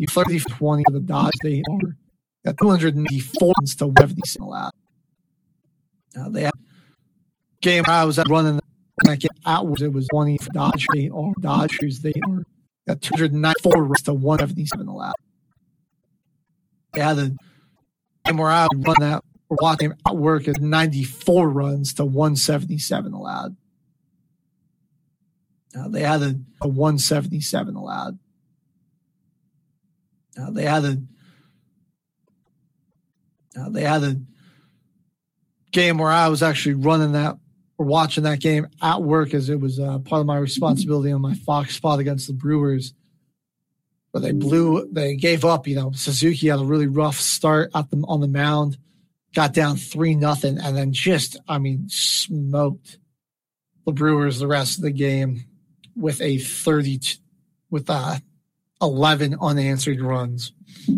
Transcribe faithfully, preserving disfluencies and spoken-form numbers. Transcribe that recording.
You thirty for twenty for the Dodgers. They are got two hundred ninety-four runs to one seventy-seven allowed. Uh, they had a game where I was running that game outwards. It was twenty for Dodgers. They are Dodgers. They are got two hundred ninety-four runs to one seventy-seven allowed. They had a game where I would run that or watch him outwork at ninety-four runs to one seventy-seven allowed. Uh, they had a, a one seventy-seven allowed. Uh, they had a uh, they had a game where I was actually running that or watching that game at work as it was uh, part of my responsibility on my Fox spot against the Brewers. But they blew, they gave up. You know, Suzuki had a really rough start at the, on the mound, got down three nothing, and then just, I mean, smoked the Brewers the rest of the game with a thirty with uh, eleven unanswered runs.